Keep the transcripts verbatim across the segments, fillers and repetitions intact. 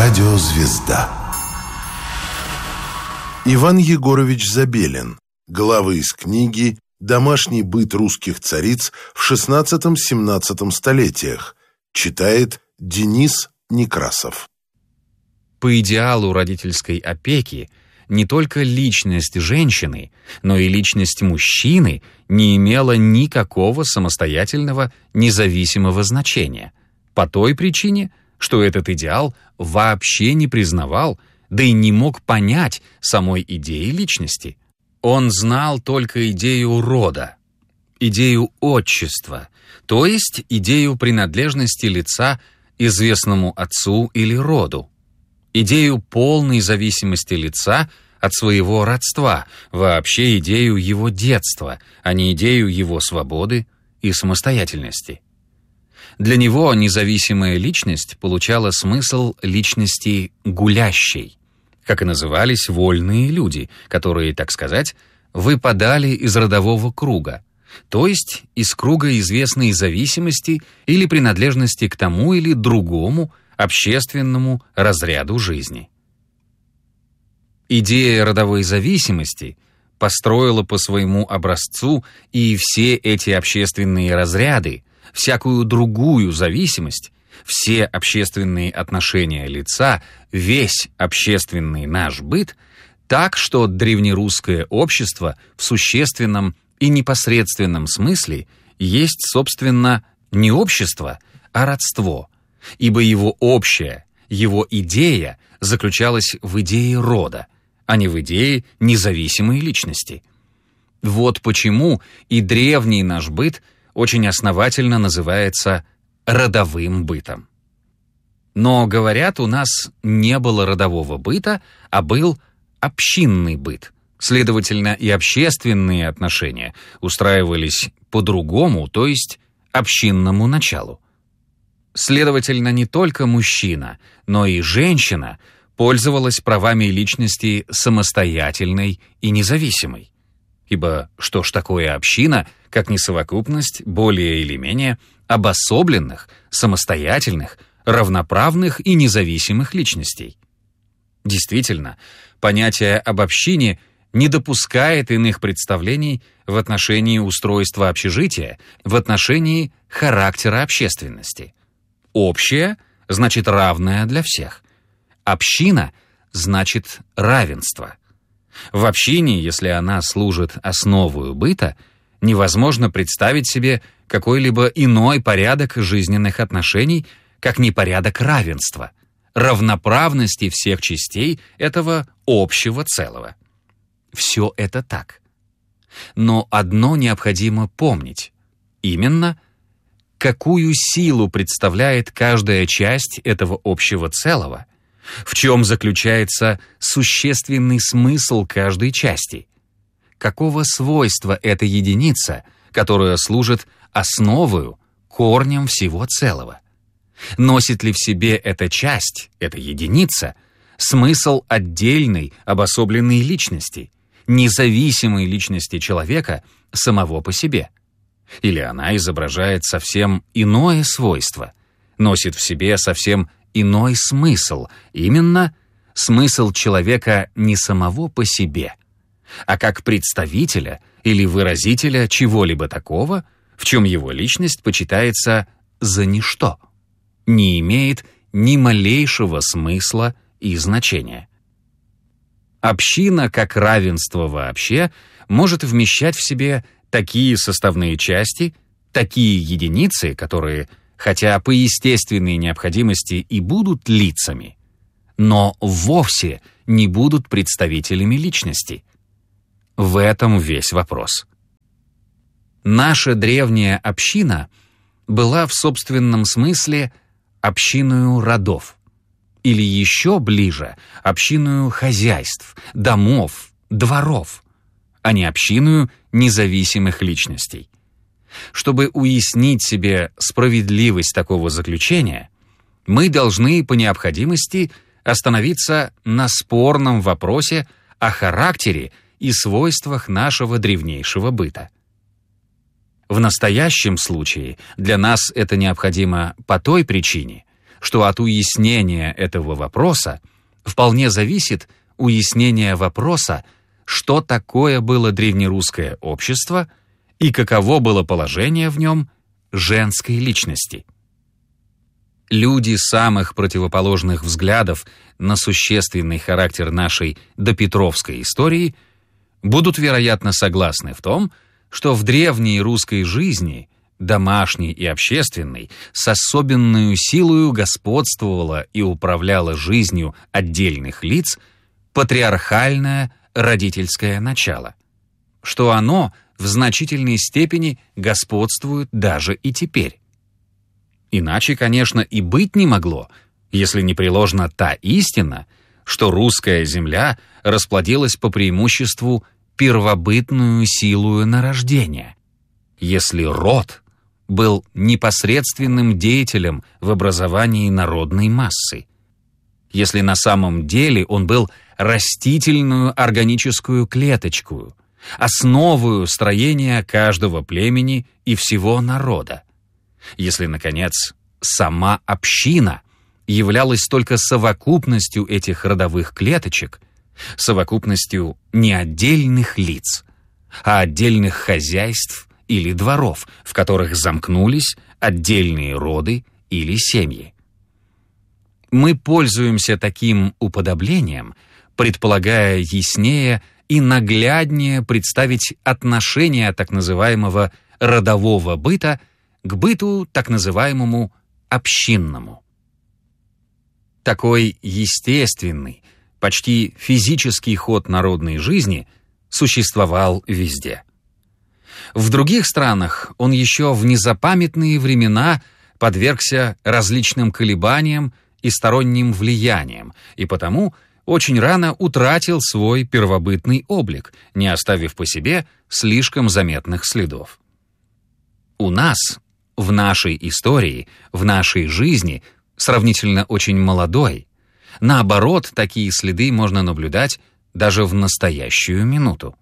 Радиозвезда. Иван Егорович Забелин. Главы из книги «Домашний быт русских цариц в шестнадцатом-семнадцатом столетиях». Читает Денис Некрасов. По идеалу родительской опеки не только личность женщины, но и личность мужчины не имела никакого самостоятельного независимого значения, по той причине, что этот идеал вообще не признавал, да и не мог понять самой идеи личности. Он знал только идею рода, идею отчества, то есть идею принадлежности лица известному отцу или роду, идею полной зависимости лица от своего родства, вообще идею его детства, а не идею его свободы и самостоятельности. Для него независимая личность получала смысл личности гулящей, как и назывались вольные люди, которые, так сказать, выпадали из родового круга, то есть из круга известной зависимости или принадлежности к тому или другому общественному разряду жизни. Идея родовой зависимости построила по своему образцу и все эти общественные разряды, всякую другую зависимость, все общественные отношения лица, весь общественный наш быт, так что древнерусское общество в существенном и непосредственном смысле есть, собственно, не общество, а родство, ибо его общая, его идея заключалась в идее рода, а не в идее независимой личности. Вот почему и древний наш быт очень основательно называется родовым бытом. Но, говорят, у нас не было родового быта, а был общинный быт. Следовательно, и общественные отношения устраивались по-другому, то есть общинному началу. Следовательно, не только мужчина, но и женщина пользовалась правами личности самостоятельной и независимой. Ибо что ж такое община, как не совокупность более или менее обособленных, самостоятельных, равноправных и независимых личностей? Действительно, понятие об общине не допускает иных представлений в отношении устройства общежития, в отношении характера общественности. Общее значит равное для всех. Община значит равенство. В общине, если она служит основою быта, невозможно представить себе какой-либо иной порядок жизненных отношений, как не порядок равенства, равноправности всех частей этого общего целого. Все это так. Но одно необходимо помнить. Именно, какую силу представляет каждая часть этого общего целого, в чем заключается существенный смысл каждой части, какого свойства эта единица, которая служит основою, корнем всего целого. Носит ли в себе эта часть, эта единица, смысл отдельной, обособленной личности, независимой личности человека самого по себе? Или она изображает совсем иное свойство, носит в себе совсем иной смысл, именно смысл человека не самого по себе, а как представителя или выразителя чего-либо такого, в чем его личность почитается за ничто, не имеет ни малейшего смысла и значения. Община, как равенство вообще, может вмещать в себе такие составные части, такие единицы, которые, хотя по естественной необходимости и будут лицами, но вовсе не будут представителями личности. В этом весь вопрос. Наша древняя община была в собственном смысле общиною родов, или еще ближе общиною хозяйств, домов, дворов, а не общиною независимых личностей. Чтобы уяснить себе справедливость такого заключения, мы должны по необходимости остановиться на спорном вопросе о характере и свойствах нашего древнейшего быта. В настоящем случае для нас это необходимо по той причине, что от уяснения этого вопроса вполне зависит уяснение вопроса, что такое было древнерусское общество и каково было положение в нем женской личности. Люди самых противоположных взглядов на существенный характер нашей допетровской истории будут, вероятно, согласны в том, что в древней русской жизни, домашней и общественной, с особенную силою господствовало и управляло жизнью отдельных лиц патриархальное родительское начало, что оно в значительной степени господствует даже и теперь. Иначе, конечно, и быть не могло, если не приложена та истина, что русская земля расплодилась по преимуществу первобытную силою нарождения, если род был непосредственным деятелем в образовании народной массы, если на самом деле он был растительную органическую клеточку, основою строения каждого племени и всего народа, если, наконец, сама община являлась только совокупностью этих родовых клеточек, совокупностью не отдельных лиц, а отдельных хозяйств или дворов, в которых замкнулись отдельные роды или семьи. Мы пользуемся таким уподоблением, предполагая яснее и нагляднее представить отношение так называемого родового быта к быту так называемому общинному. Такой естественный, почти физический ход народной жизни существовал везде. В других странах он еще в незапамятные времена подвергся различным колебаниям и сторонним влияниям, и потому очень рано утратил свой первобытный облик, не оставив по себе слишком заметных следов. У нас, в нашей истории, в нашей жизни, сравнительно очень молодой, наоборот, такие следы можно наблюдать даже в настоящую минуту.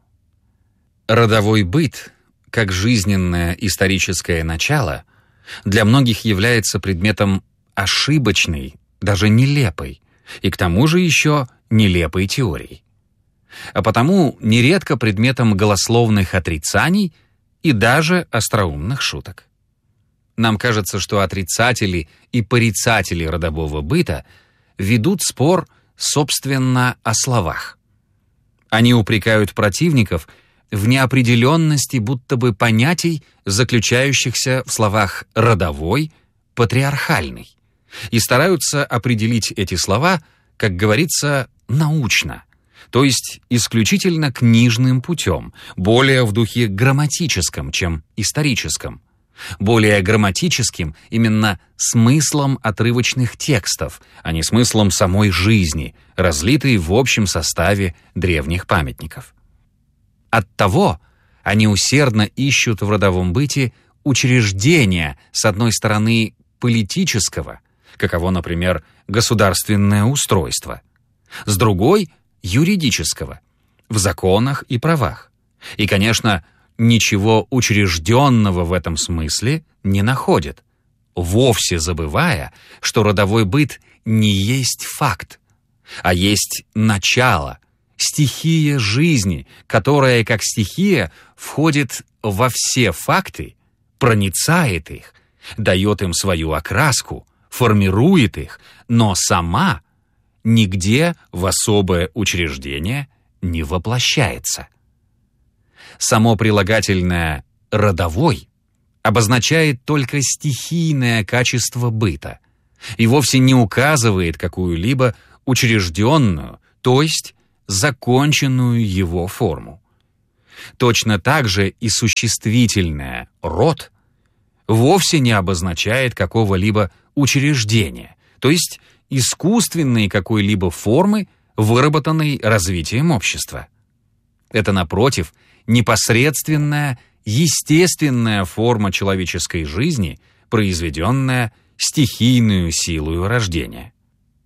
Родовой быт, как жизненное историческое начало, для многих является предметом ошибочной, даже нелепой, и к тому же еще нелепой теории. А потому нередко предметом голословных отрицаний и даже остроумных шуток. Нам кажется, что отрицатели и порицатели родового быта ведут спор, собственно, о словах. Они упрекают противников в неопределенности будто бы понятий, заключающихся в словах «родовой», «патриархальный», и стараются определить эти слова, как говорится, научно, то есть исключительно книжным путем, более в духе грамматическом, чем историческом, более грамматическим именно смыслом отрывочных текстов, а не смыслом самой жизни, разлитой в общем составе древних памятников. Оттого они усердно ищут в родовом быте учреждения, с одной стороны, политического, каково, например, государственное устройство, с другой — юридического, в законах и правах. И, конечно, ничего учрежденного в этом смысле не находят, вовсе забывая, что родовой быт не есть факт, а есть начало, стихия жизни, которая, как стихия, входит во все факты, проницает их, дает им свою окраску, формирует их, но сама нигде в особое учреждение не воплощается. Само прилагательное «родовой» обозначает только стихийное качество быта и вовсе не указывает какую-либо учрежденную, то есть законченную его форму. Точно так же и существительное «род» вовсе не обозначает какого-либо учреждения, то есть искусственной какой-либо формы, выработанной развитием общества. Это, напротив, непосредственная, естественная форма человеческой жизни, произведенная стихийную силою рождения.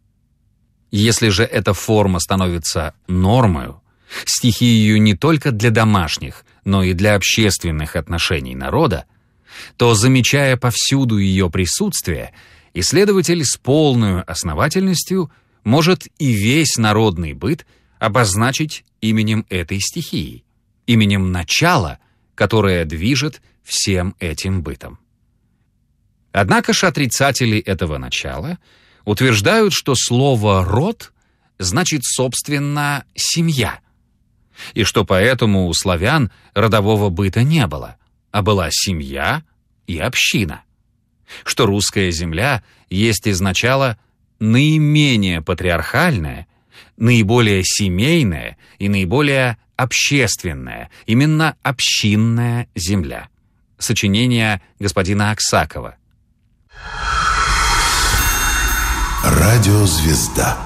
Если же эта форма становится нормою, стихией не только для домашних, но и для общественных отношений народа, то, замечая повсюду ее присутствие, исследователь с полной основательностью может и весь народный быт обозначить именем этой стихии, именем начала, которое движет всем этим бытом. Однако ж отрицатели этого начала утверждают, что слово «род» значит, собственно, «семья», и что поэтому у славян родового быта не было, а была семья и община, что русская земля есть изначало наименее патриархальная, наиболее семейная и наиболее общественная, именно общинная земля. Сочинение господина Аксакова. Радиозвезда.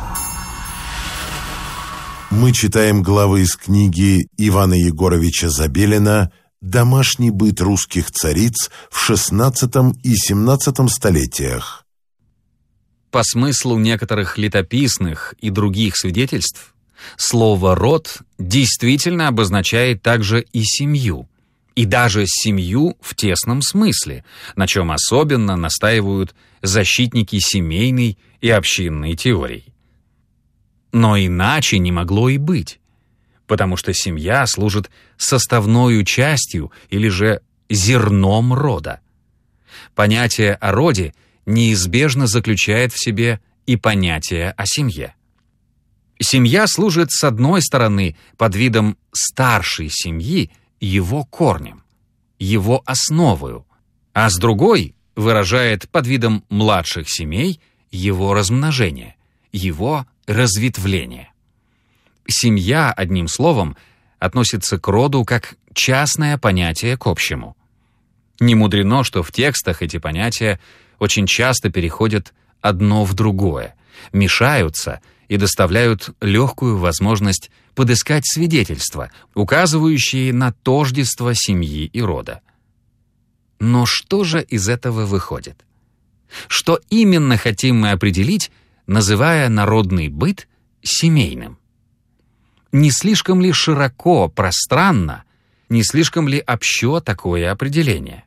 Мы читаем главы из книги Ивана Егоровича Забелина «Домашний быт русских цариц в шестнадцатом и семнадцатом столетиях». По смыслу некоторых летописных и других свидетельств, слово «род» действительно обозначает также и семью, и даже семью в тесном смысле, на чем особенно настаивают защитники семейной и общинной теорий. Но иначе не могло и быть, потому что семья служит составной частью или же зерном рода. Понятие о роде неизбежно заключает в себе и понятие о семье. Семья служит, с одной стороны, под видом старшей семьи его корнем, его основою, а с другой выражает под видом младших семей его размножение, его разветвление. Семья, одним словом, относится к роду как частное понятие к общему. Не мудрено, что в текстах эти понятия очень часто переходят одно в другое, мешаются и доставляют легкую возможность подыскать свидетельства, указывающие на тождество семьи и рода. Но что же из этого выходит? Что именно хотим мы определить, называя народный быт семейным? Не слишком ли широко, пространно, не слишком ли общо такое определение?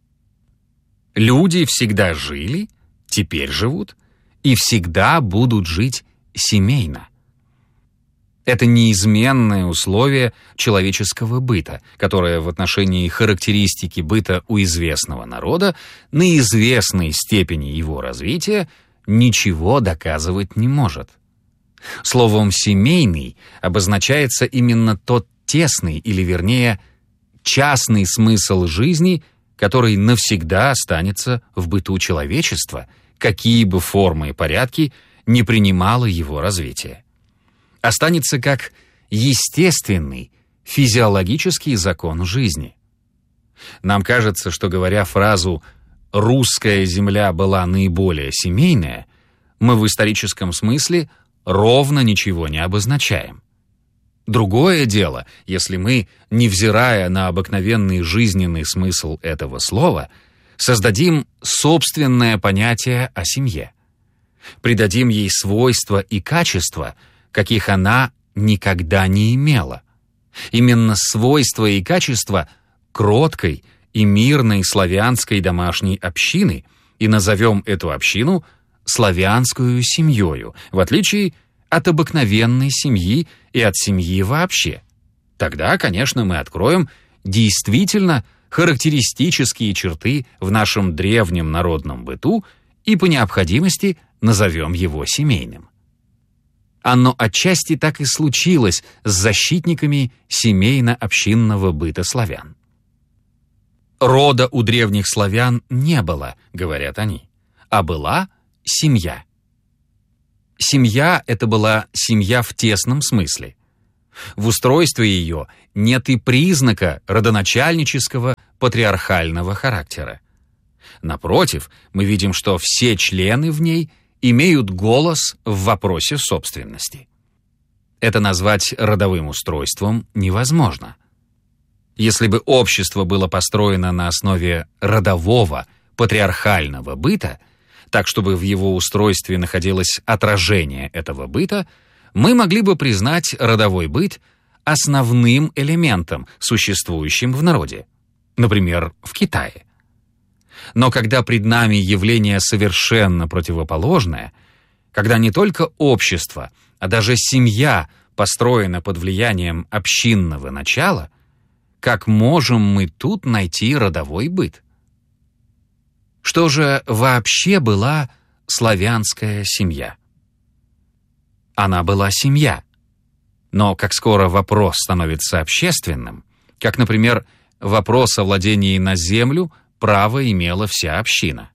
Люди всегда жили, теперь живут и всегда будут жить семейно. Это неизменное условие человеческого быта, которое в отношении характеристики быта у известного народа на известной степени его развития ничего доказывать не может. Словом «семейный» обозначается именно тот тесный, или вернее, частный смысл жизни, который навсегда останется в быту человечества, какие бы формы и порядки не принимало его развитие. Останется как естественный, физиологический закон жизни. Нам кажется, что, говоря фразу «русская земля была наиболее семейная», мы в историческом смысле ровно ничего не обозначаем. Другое дело, если мы, невзирая на обыкновенный жизненный смысл этого слова, создадим собственное понятие о семье, придадим ей свойства и качества, каких она никогда не имела. Именно свойства и качества кроткой и мирной славянской домашней общины, и назовем эту общину славянскую семьёю, в отличие от обыкновенной семьи и от семьи вообще. Тогда, конечно, мы откроем действительно характеристические черты в нашем древнем народном быту и по необходимости назовем его семейным. Оно отчасти так и случилось с защитниками семейно-общинного быта славян. Рода у древних славян не было, говорят они, а была семья. Семья — это была семья в тесном смысле. В устройстве ее нет и признака родоначальнического патриархального характера. Напротив, мы видим, что все члены в ней имеют голос в вопросе собственности. Это назвать родовым устройством невозможно. Если бы общество было построено на основе родового, патриархального быта, так чтобы в его устройстве находилось отражение этого быта, мы могли бы признать родовой быт основным элементом, существующим в народе, например, в Китае. Но когда пред нами явление совершенно противоположное, когда не только общество, а даже семья построена под влиянием общинного начала, как можем мы тут найти родовой быт? Что же вообще была славянская семья? Она была семья. Но как скоро вопрос становится общественным, как, например, вопрос о владении на землю, право имела вся община,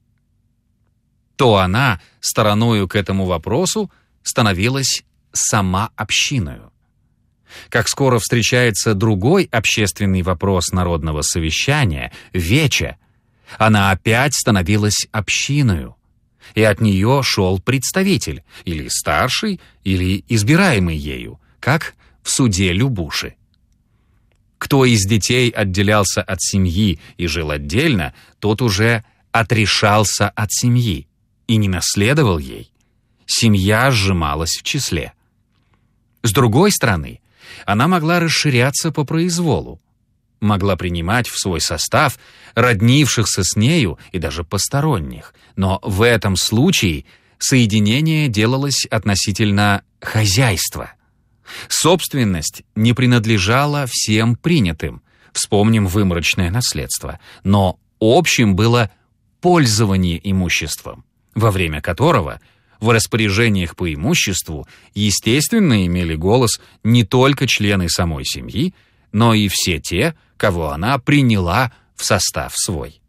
то она стороною к этому вопросу становилась сама общиною. Как скоро встречается другой общественный вопрос народного совещания, веча, она опять становилась общиною, и от нее шел представитель, или старший, или избираемый ею, как в суде Любуши. Кто из детей отделялся от семьи и жил отдельно, тот уже отрешался от семьи и не наследовал ей. Семья сжималась в числе. С другой стороны, она могла расширяться по произволу, могла принимать в свой состав роднившихся с нею и даже посторонних, но в этом случае соединение делалось относительно хозяйства. Собственность не принадлежала всем принятым, вспомним выморочное наследство, но общим было пользование имуществом, во время которого в распоряжениях по имуществу естественно имели голос не только члены самой семьи, но и все те, кого она приняла в состав свой.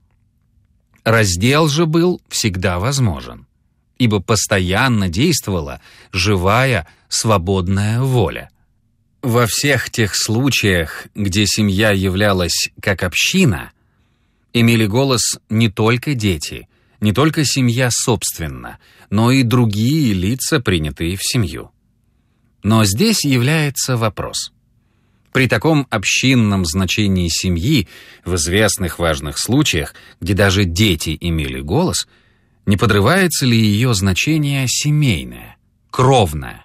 Раздел же был всегда возможен, ибо постоянно действовала живая, свободная воля. Во всех тех случаях, где семья являлась как община, имели голос не только дети, не только семья собственно, но и другие лица, принятые в семью. Но здесь является вопрос. При таком общинном значении семьи, в известных важных случаях, где даже дети имели голос, не подрывается ли ее значение семейное, кровное?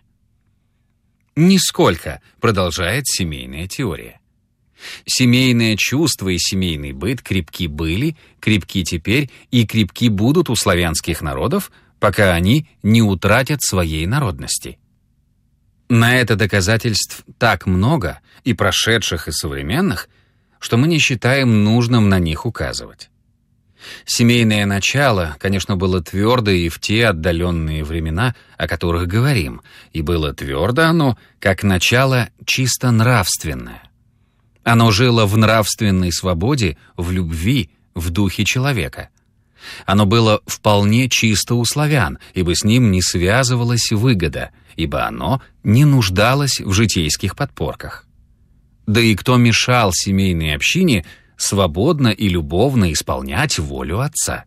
Нисколько, продолжает семейная теория. Семейное чувство и семейный быт крепки были, крепки теперь и крепки будут у славянских народов, пока они не утратят своей народности. На это доказательств так много, и прошедших, и современных, что мы не считаем нужным на них указывать. Семейное начало, конечно, было твердо и в те отдаленные времена, о которых говорим, и было твердо оно, как начало чисто нравственное. Оно жило в нравственной свободе, в любви, в духе человека. Оно было вполне чисто у славян, ибо с ним не связывалась выгода, ибо оно не нуждалось в житейских подпорках. Да и кто мешал семейной общине свободно и любовно исполнять волю Отца?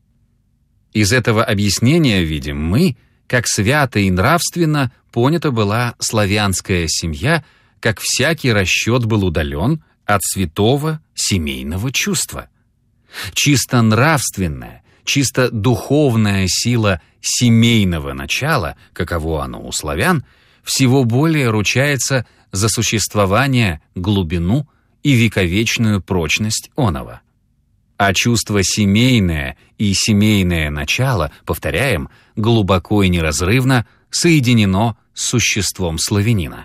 Из этого объяснения видим мы, как свято и нравственно понята была славянская семья, как всякий расчет был удален от святого семейного чувства. Чисто нравственная, чисто духовная сила семейного начала, каково оно у славян, всего более ручается за существование, глубину и вековечную прочность оного. А чувство семейное и семейное начало, повторяем, глубоко и неразрывно соединено с существом славянина.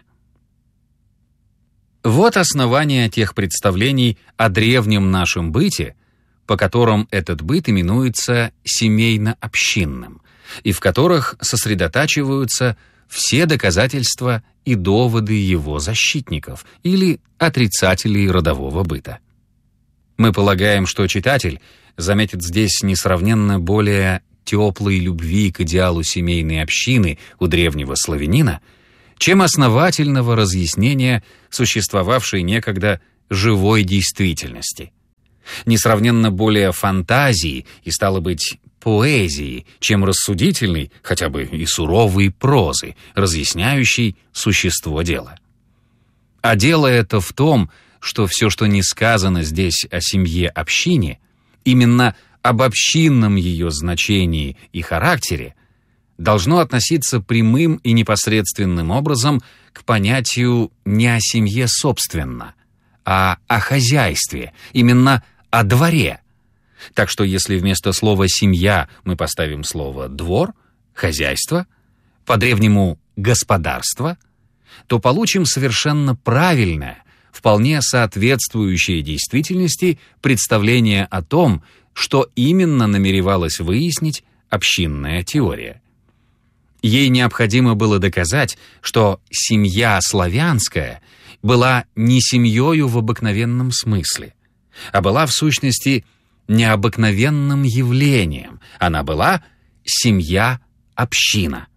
Вот основание тех представлений о древнем нашем быте, по которым этот быт именуется семейно-общинным, и в которых сосредотачиваются все доказательства и доводы его защитников или отрицателей родового быта. Мы полагаем, что читатель заметит здесь несравненно более теплой любви к идеалу семейной общины у древнего славянина, чем основательного разъяснения существовавшей некогда живой действительности. Несравненно более фантазии и, стало быть, поэзии, чем рассудительной, хотя бы и суровой прозы, разъясняющей существо дела. А дело это в том, что все, что не сказано здесь о семье-общине, именно об общинном ее значении и характере, должно относиться прямым и непосредственным образом к понятию не о семье собственно, а о хозяйстве, именно о дворе, Так что если вместо слова «семья» мы поставим слово «двор», «хозяйство», по-древнему «господарство», то получим совершенно правильное, вполне соответствующее действительности представление о том, что именно намеревалась выяснить общинная теория. Ей необходимо было доказать, что семья славянская была не семьёю в обыкновенном смысле, а была в сущности необыкновенным явлением. Она была семья-община.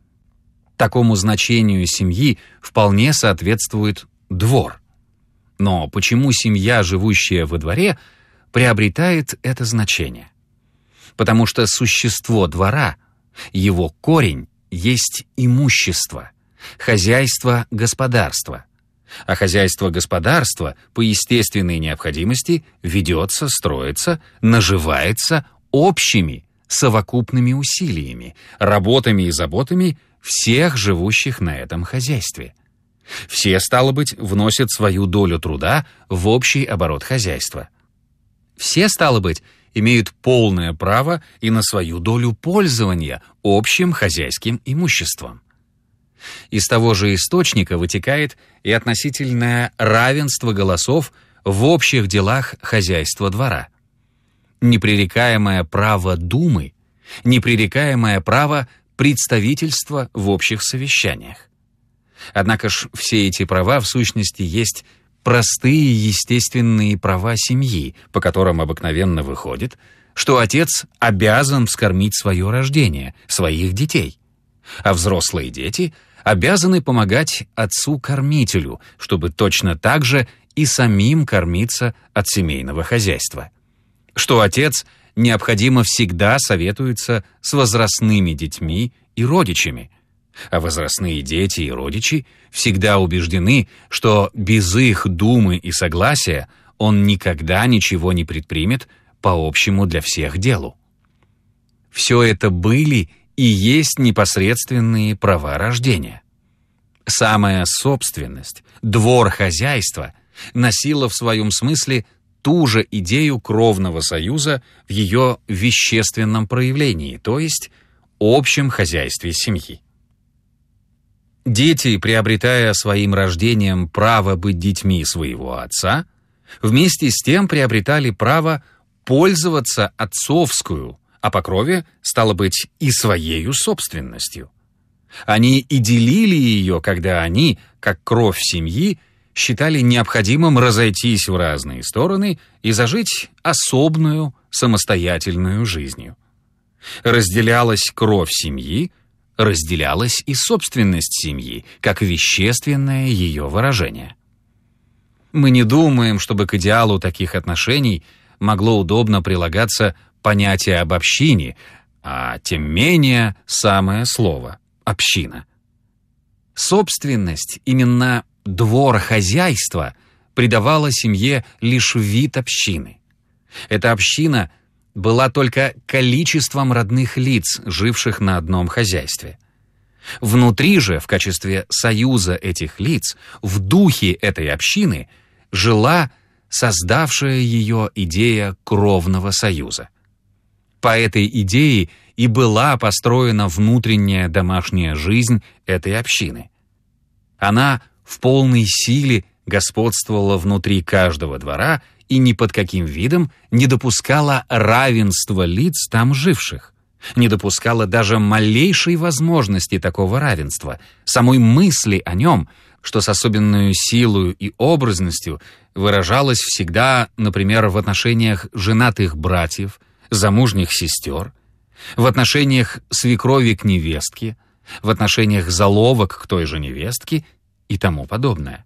Такому значению семьи вполне соответствует двор. Но почему семья, живущая во дворе, приобретает это значение? Потому что существо двора, его корень, есть имущество, хозяйство господарства. А хозяйство господарства по естественной необходимости ведется, строится, наживается общими, совокупными усилиями, работами и заботами всех живущих на этом хозяйстве. Все, стало быть, вносят свою долю труда в общий оборот хозяйства. Все, стало быть, имеют полное право и на свою долю пользования общим хозяйским имуществом. Из того же источника вытекает и относительное равенство голосов в общих делах хозяйства двора. Непререкаемое право думы, непререкаемое право представительства в общих совещаниях. Однако ж все эти права в сущности есть простые естественные права семьи, по которым обыкновенно выходит, что отец обязан вскормить свое рождение, своих детей, а взрослые дети обязаны помогать отцу-кормителю, чтобы точно так же и самим кормиться от семейного хозяйства, что отец необходимо всегда советуется с возрастными детьми и родичами, а возрастные дети и родичи всегда убеждены, что без их думы и согласия он никогда ничего не предпримет по общему для всех делу. Все это были и есть непосредственные права рождения. Самая собственность, двор хозяйства, носила в своем смысле ту же идею кровного союза в ее вещественном проявлении, то есть общем хозяйстве семьи. Дети, приобретая своим рождением право быть детьми своего отца, вместе с тем приобретали право пользоваться отцовскую, а по крови, стало быть, и своею собственностью. Они и делили ее, когда они, как кровь семьи, считали необходимым разойтись в разные стороны и зажить особную, самостоятельную жизнью. Разделялась кровь семьи, разделялась и собственность семьи, как вещественное ее выражение. Мы не думаем, чтобы к идеалу таких отношений могло удобно прилагаться понятие об общине, а тем менее самое слово «община». Собственность, именно двор хозяйства, придавала семье лишь вид общины. Эта община была только количеством родных лиц, живших на одном хозяйстве. Внутри же, в качестве союза этих лиц, в духе этой общины, жила создавшая ее идея кровного союза. По этой идее и была построена внутренняя домашняя жизнь этой общины. Она в полной силе господствовала внутри каждого двора и ни под каким видом не допускала равенства лиц там живших, не допускала даже малейшей возможности такого равенства, самой мысли о нем, что с особенной силой и образностью выражалось всегда, например, в отношениях женатых братьев, замужних сестер, в отношениях свекрови к невестке, в отношениях заловок к той же невестке и тому подобное.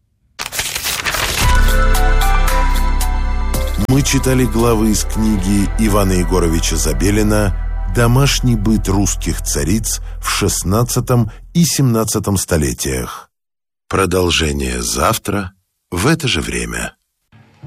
Мы читали главы из книги Ивана Егоровича Забелина «Домашний быт русских цариц в шестнадцатом и семнадцатом столетиях». Продолжение завтра в это же время.